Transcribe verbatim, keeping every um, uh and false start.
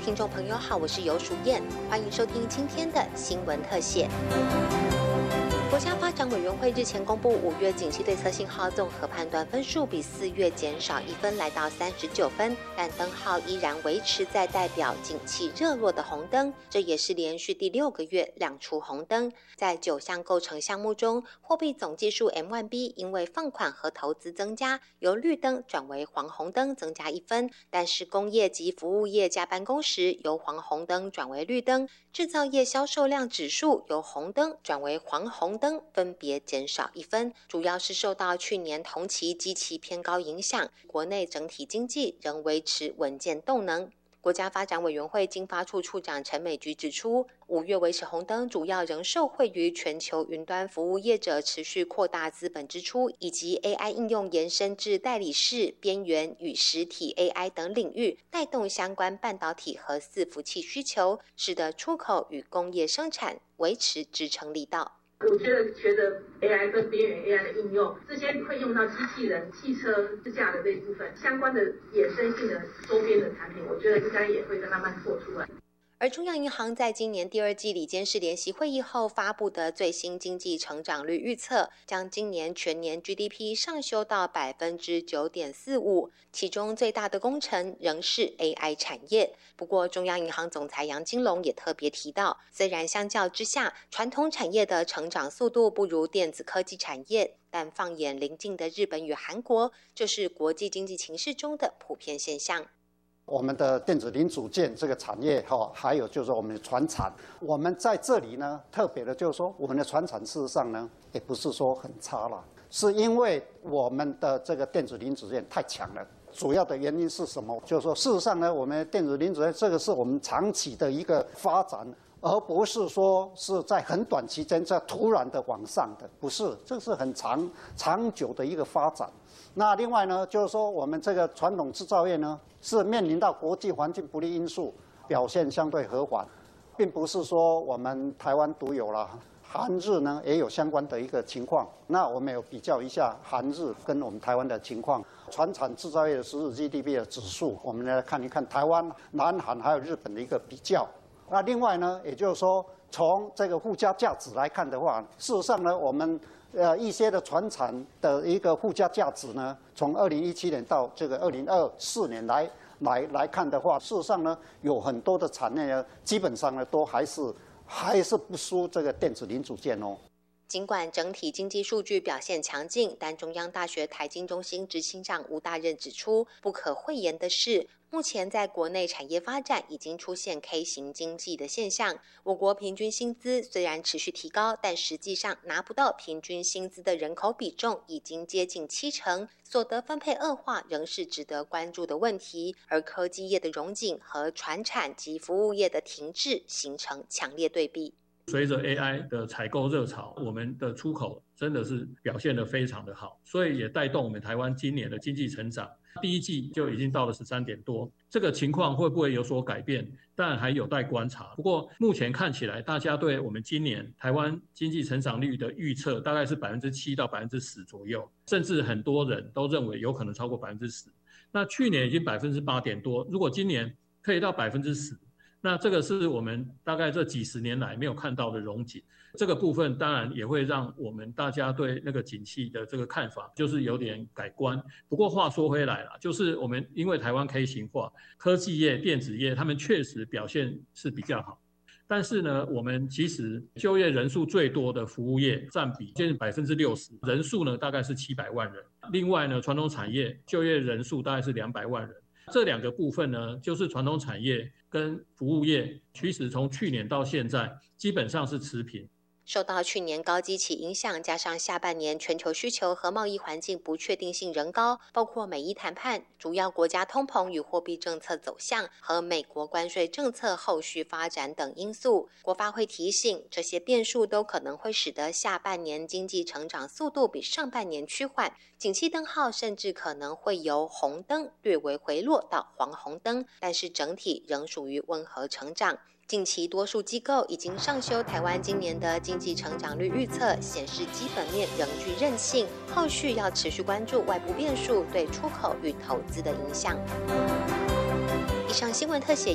听众朋友好，我是游淑燕，欢迎收听今天的新闻特写。国家发展委员会日前公布五月景气对策信号综合判断分数比四月减少一分，来到三十九分，但灯号依然维持在代表景气热络的红灯，这也是连续第六个月亮出红灯。在九项构成项目中，货币总计数 M 一 B 因为放款和投资增加，由绿灯转为黄红灯，增加一分，但是工业及服务业加班工时由黄红灯转为绿灯，制造业销售量指数由红灯转为黄红灯，分别减少一分，主要是受到去年同期基期偏高影响，国内整体经济仍维持稳健动能。国家发展委员会经发处处长陈美菊指出，五月维持红灯主要仍受惠于全球云端服务业者持续扩大资本支出，以及 A I 应用延伸至代理式、边缘与实体 A I 等领域，带动相关半导体和伺服器需求，使得出口与工业生产维持支撑力道。 我觉得觉得 A I 跟边缘 A I 的应用，这些会用到机器人、汽车支架的这一部分相关的衍生性的周边的产品，我觉得应该也会慢慢做出来。 而中央银行在今年第二季理监事联席会议后发布的最新经济成长率预测，将今年全年 G D P 上修到 百分之九点四五， 其中最大的工程仍是 A I 产业。不过中央银行总裁杨金龙也特别提到，虽然相较之下传统产业的成长速度不如电子科技产业，但放眼邻近的日本与韩国，这是国际经济情势中的普遍现象。 我们的电子零组件这个产业哈，还有就是我们的传产，我们在这里呢，特别的就是说，我们的传产事实上呢，也不是说很差了，是因为我们的这个电子零组件太强了。主要的原因是什么？就是说，事实上呢，我们电子零组件这个是我们长期的一个发展，而不是说是在很短期间在突然的往上的，不是，这是很长长久的一个发展。那另外呢，就是说我们这个传统制造业呢，是面临到国际环境不利因素，表现相对和缓，并不是说我们台湾独有了，韩日呢也有相关的一个情况。那我们有比较一下韩日跟我们台湾的情况，传产制造业的十日 G D P 的指数，我们来看一看台湾、南韩还有日本的一个比较。那另外呢，也就是说，从这个附加价值来看的话，事实上呢，我们呃一些的传产的一个附加价值呢，从二零一七年到这个二零二四年来来来看的话，事实上呢，有很多的产业呢，基本上呢都还是还是不输这个电子零组件哦。 尽管整体经济数据表现强劲，但中央大学财经中心执行长吴大任指出，不可讳言的是，目前在国内产业发展已经出现 K 型经济的现象。我国平均薪资虽然持续提高，但实际上拿不到平均薪资的人口比重已经接近七成，所得分配恶化仍是值得关注的问题。而科技业的荣景和传产及服务业的停滞形成强烈对比。 随着 A I 的采购热潮，我们的出口真的是表现得非常的好，所以也带动我们台湾今年的经济成长。第一季就已经到了十三点多，这个情况会不会有所改变？当然还有待观察。不过目前看起来，大家对我们今年台湾经济成长率的预测大概是百分之七到百分之十左右，甚至很多人都认为有可能超过百分之十。那去年已经百分之八点多，如果今年可以到百分之十。那这个是我们大概这几十年来没有看到的荣景，这个部分当然也会让我们大家对那个景气的这个看法就是有点改观。不过话说回来了，就是我们因为台湾 K 型化，科技业、电子业他们确实表现是比较好，但是呢，我们其实就业人数最多的服务业占比接近百分之六十，人数呢大概是七百万人。另外呢，传统产业就业人数大概是两百万人。这两个部分呢，就是传统产业跟服务业，其实从去年到现在基本上是持平。 受到去年高基期影响，加上下半年全球需求和贸易环境不确定性仍高，包括美伊谈判、主要国家通膨与货币政策走向和美国关税政策后续发展等因素，国发会提醒，这些变数都可能会使得下半年经济成长速度比上半年趋缓，景气灯号甚至可能会由红灯略微回落到黄红灯，但是整体仍属于温和成长。近期多数机构已经上修台湾今年的经济成长率预测，显示基本面仍具韧性，后续要持续关注外部变数对出口与投资的影响。以上新闻特写